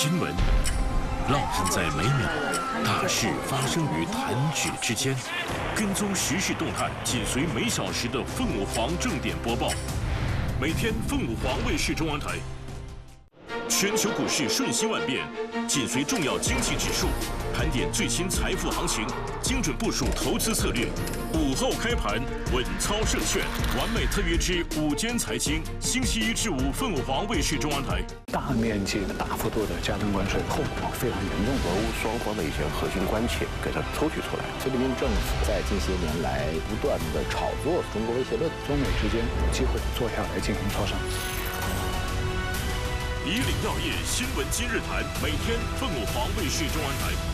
新闻，烙印在每秒，大事发生于弹指之间。跟踪时事动态，紧随每小时的凤舞凰正点播报。每天凤舞凰卫视中央台。全球股市瞬息万变，紧随重要经济指数，盘点最新财富行情，精准部署投资策略。午后开盘，稳操胜券，完美特约之午间财经，星期一至五凤舞凰卫视中央台。 大面积的、大幅度的加征关税，后果非常严重。 俄乌双方的一些核心关切给它抽取出来。 菲律宾政府在近些年来不断的炒作中国威胁论， 中美之间有机会坐下来进行磋商。 以岭药业新闻今日谈，每天凤舞凰卫视中央台。